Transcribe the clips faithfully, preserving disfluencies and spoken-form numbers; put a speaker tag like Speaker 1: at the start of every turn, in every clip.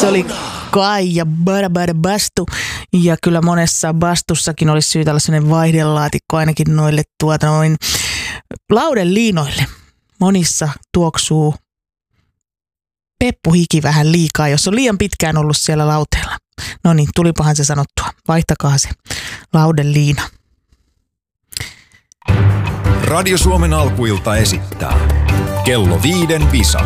Speaker 1: Se oli Kaija Bada Bada Bastu. Ja kyllä monessa bastussakin olisi syytä olla sellainen vaihdelaatikko ainakin noille tuota noin laudeliinoille. Monissa tuoksuu peppuhiki vähän liikaa, jos on liian pitkään ollut siellä lauteella. No niin, tulipahan se sanottua. Vaihtakaa se laudeliina.
Speaker 2: Radio Suomen alkuilta esittää Kello viiden visa.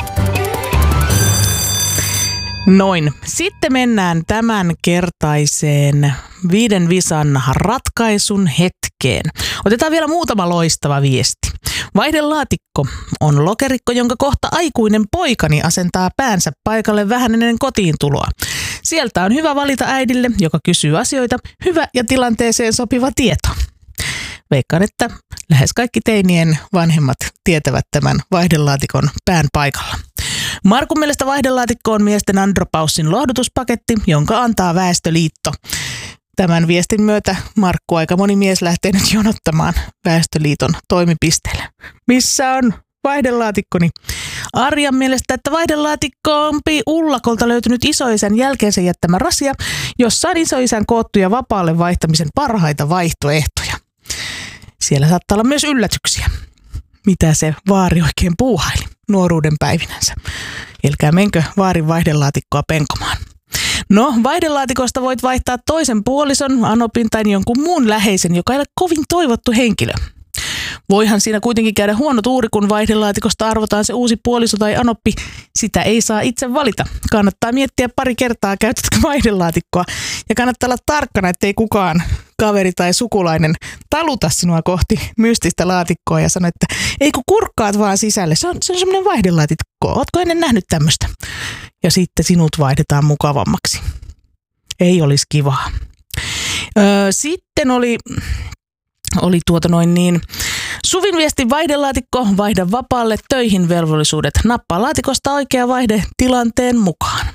Speaker 1: Noin. Sitten mennään tämän kertaiseen viiden visan ratkaisun hetkeen. Otetaan vielä muutama loistava viesti. Vaihdelaatikko on lokerikko, jonka kohta aikuinen poikani asentaa päänsä paikalle vähän ennen kotiin tuloa. Sieltä on hyvä valita äidille, joka kysyy asioita, hyvä ja tilanteeseen sopiva tieto. Veikkaan, että lähes kaikki teinien vanhemmat tietävät tämän vaihdelaatikon pään paikalla. Markun mielestä vaihdelaatikko on miesten andropaussin lohdutuspaketti, jonka antaa Väestöliitto. Tämän viestin myötä Markku, aika moni mies lähtee nyt jonottamaan Väestöliiton toimipisteelle. Missä on vaihdelaatikko? Arjan mielestä, että vaihdelaatikko on Ullakolta löytynyt isoisän jälkeensä jättämä rasia, jossa on isoisän koottuja vapaalle vaihtamisen parhaita vaihtoehtoja. Siellä saattaa olla myös yllätyksiä, mitä se vaari oikein puuhaili nuoruuden päivinänsä. Elkää menkö vaarin vaihdelaatikkoa penkomaan. No, vaihdelaatikosta voit vaihtaa toisen puolison, anopin tai jonkun muun läheisen, joka ei ole kovin toivottu henkilö. Voihan siinä kuitenkin käydä huono tuuri, kun vaihdelaatikosta arvotaan se uusi puoliso tai anoppi. Sitä ei saa itse valita. Kannattaa miettiä pari kertaa, käytätkö vaihdelaatikkoa. Ja kannattaa olla tarkkana, ettei kukaan kaveri tai sukulainen taluta sinua kohti mystistä laatikkoa ja sano, että ei kun kurkkaat vaan sisälle. Se on, se on semmoinen vaihdelaatikko. Ootko ennen nähnyt tämmöistä? Ja sitten sinut vaihdetaan mukavammaksi. Ei olisi kivaa. Öö, sitten oli... Oli tuota noin niin. Suvin viesti vaihdelaatikko, vaihda vapaalle töihin velvollisuudet. Nappaa laatikosta oikea vaihde tilanteen mukaan.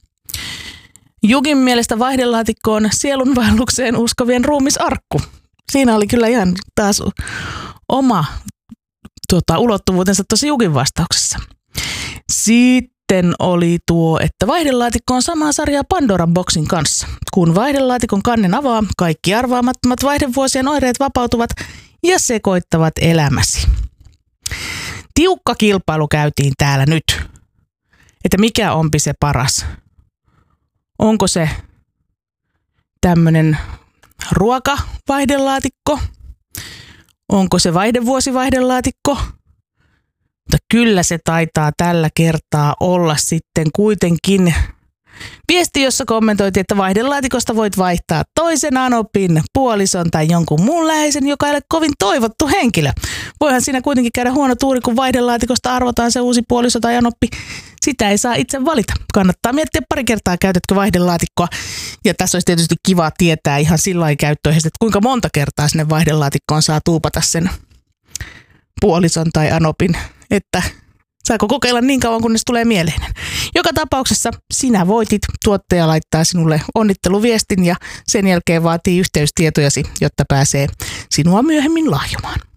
Speaker 1: Jugin mielestä vaihdelaatikko on sielunvaellukseen uskovien ruumisarkku. Siinä oli kyllä ihan taas oma tuota, ulottuvuutensa tuossa Jugin vastauksessa. Sitten oli tuo, että vaihdelaatikko on samaa sarjaa Pandoran boksin kanssa. Kun vaihdelaatikon kannen avaa, kaikki arvaamattomat vaihdevuosien oireet vapautuvat ja sekoittavat elämäsi. Tiukka kilpailu käytiin täällä nyt. Että mikä onpi se paras? Onko se tämmöinen ruokavaihdelaatikko? Onko se vaihdevuosivaihdelaatikko? Mutta kyllä se taitaa tällä kertaa olla sitten kuitenkin viesti, jossa kommentoitiin, että vaihdelaatikosta voit vaihtaa toisen anopin, puolison tai jonkun muun läheisen, joka ei ole kovin toivottu henkilö. Voihan siinä kuitenkin käydä huono tuuri, kun vaihdelaatikosta arvotaan se uusi puoliso tai anoppi. Sitä ei saa itse valita. Kannattaa miettiä pari kertaa, käytätkö vaihdelaatikkoa. Ja tässä olisi tietysti kiva tietää ihan sillain käyttöisesti, että kuinka monta kertaa sinne vaihdelaatikkoon saa tuupata sen puolison tai anopin, että saako kokeilla niin kauan, kunnes tulee mieleinen. Joka tapauksessa sinä voitit, tuottaja laittaa sinulle onnitteluviestin ja sen jälkeen vaatii yhteystietojasi, jotta pääsee sinua myöhemmin lahjomaan.